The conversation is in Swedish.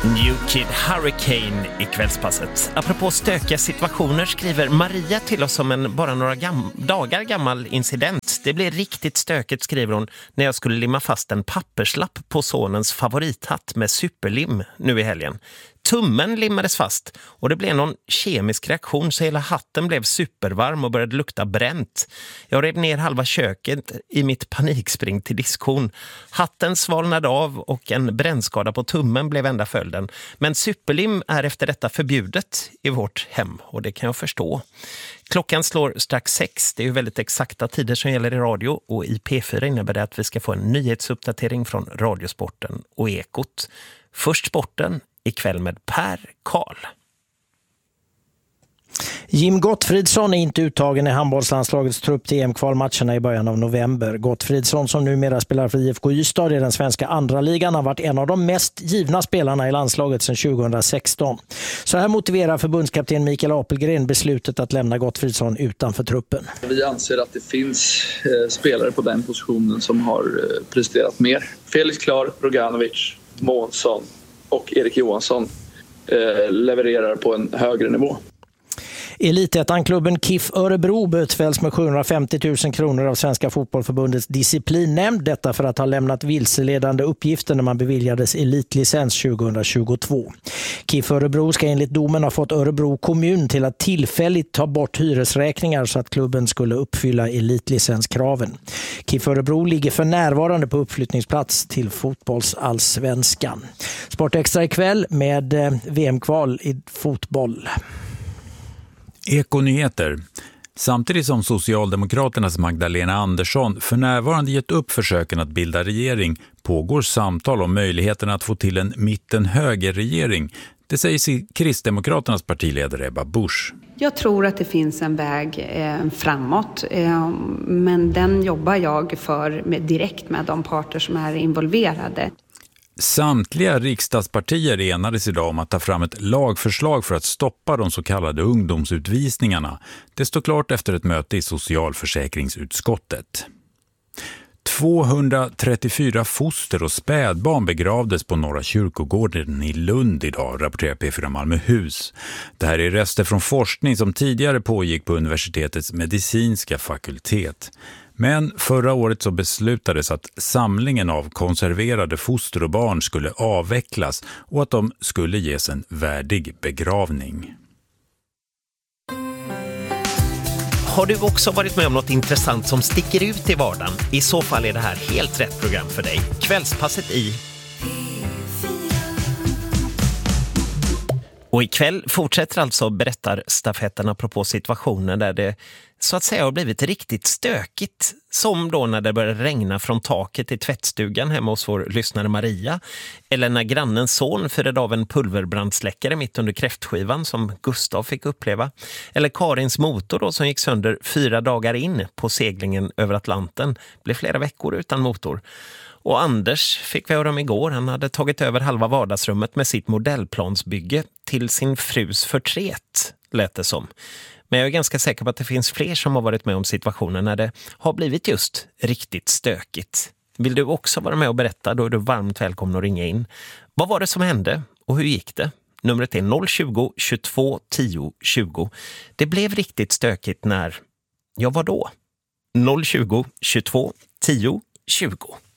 New Kid Hurricane i kvällspasset. Apropå stökiga situationer skriver Maria till oss om en bara några dagar gammal incident. Det blev riktigt stökigt, skriver hon, när jag skulle limma fast en papperslapp på sonens favorithatt med superlim nu i helgen. Tummen limmades fast och det blev någon kemisk reaktion så hela hatten blev supervarm och började lukta bränt. Jag rev ner halva köket i mitt panikspring till diskon. Hatten svalnade av och en brännskada på tummen blev enda följden. Men superlim är efter detta förbjudet i vårt hem och det kan jag förstå. Klockan slår strax 6. Det är ju väldigt exakta tider som gäller i radio och i P4 innebär det att vi ska få en nyhetsuppdatering från Radiosporten och Ekot. Först sporten ikväll med Per Karl. Jim Gottfridsson är inte uttagen i handbollslandslagets trupp till EM-kvalmatcherna i början av november. Gottfridsson, som numera spelar för IFK Ystad i den svenska andra ligan, har varit en av de mest givna spelarna i landslaget sedan 2016. Så här motiverar förbundskapten Mikael Apelgren beslutet att lämna Gottfridsson utanför truppen. Vi anser att det finns spelare på den positionen som har presterat mer. Felix Klar, Roganovic, Månsson och Erik Johansson levererar på en högre nivå. Elitettan-klubben KIF Örebro bötfälls med 750 000 kronor av Svenska fotbollförbundets disciplinnämnd. Detta för att ha lämnat vilseledande uppgifter när man beviljades elitlicens 2022. KIF Örebro ska enligt domen ha fått Örebro kommun till att tillfälligt ta bort hyresräkningar så att klubben skulle uppfylla elitlicenskraven. KIF Örebro ligger för närvarande på uppflyttningsplats till fotbollsallsvenskan. Sportextra ikväll med VM-kval i fotboll. Ekonyheter. Samtidigt som Socialdemokraternas Magdalena Andersson för närvarande gett upp försöken att bilda regering pågår samtal om möjligheten att få till en mitten-höger-regering. Det säger Kristdemokraternas partiledare Ebba Busch. Jag tror att det finns en väg framåt, men den jobbar jag för direkt med de parter som är involverade. Samtliga riksdagspartier enades idag om att ta fram ett lagförslag för att stoppa de så kallade ungdomsutvisningarna. Det står klart efter ett möte i socialförsäkringsutskottet. 234 foster och spädbarn begravdes på Norra kyrkogården i Lund idag, rapporterar P4 Malmöhus. Det här är rester från forskning som tidigare pågick på universitetets medicinska fakultet. Men förra året så beslutades att samlingen av konserverade foster och barn skulle avvecklas och att de skulle ges en värdig begravning. Har du också varit med om något intressant som sticker ut i vardagen? I så fall är det här helt rätt program för dig. Kvällspasset i... Och ikväll fortsätter alltså berättarstafetten apropå situationen där det så att säga har blivit riktigt stökigt. Som då när det började regna från taket i tvättstugan hemma hos vår lyssnare Maria. Eller när grannens son firade av en pulverbrandsläckare mitt under kräftskivan som Gustav fick uppleva. Eller Karins motor då som gick sönder 4 dagar in på seglingen över Atlanten. Blev flera veckor utan motor. Och Anders fick vi höra om igår. Han hade tagit över halva vardagsrummet med sitt modellplansbygge till sin frus förtret, lät det som. Men jag är ganska säker på att det finns fler som har varit med om situationen när det har blivit just riktigt stökigt. Vill du också vara med och berätta, då är du varmt välkommen att ringa in. Vad var det som hände och hur gick det? Numret är 020 22 10 20. Det blev riktigt stökigt när, ja vad då? 020 22 10 20.